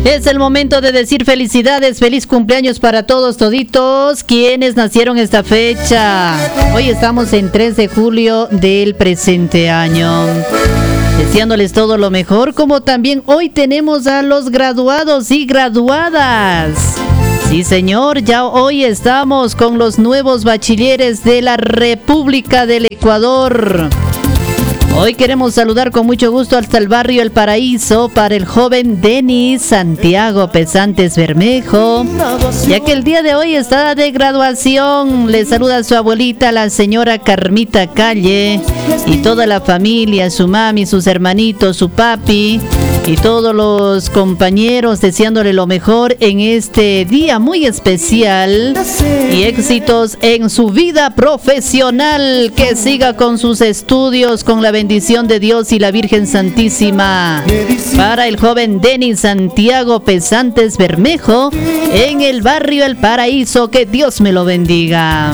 Es el momento de decir felicidades, feliz cumpleaños para todos toditos quienes nacieron esta fecha. Hoy estamos en 3 de julio del presente año. Deseándoles todo lo mejor, como también hoy tenemos a los graduados y graduadas. Sí, señor, ya hoy estamos con los nuevos bachilleres de la República del Ecuador. Hoy queremos saludar con mucho gusto hasta el barrio El Paraíso para el joven Denis Santiago Pesantes Bermejo, ya que el día de hoy está de graduación. Le saluda a su abuelita, la señora Carmita Calle, y toda la familia, su mami, sus hermanitos, su papi y todos los compañeros, deseándole lo mejor en este día muy especial y éxitos en su vida profesional. Que siga con sus estudios con la bendición de Dios y la Virgen Santísima. Para el joven Denis Santiago Pesantes Bermejo en el barrio El Paraíso, que Dios me lo bendiga.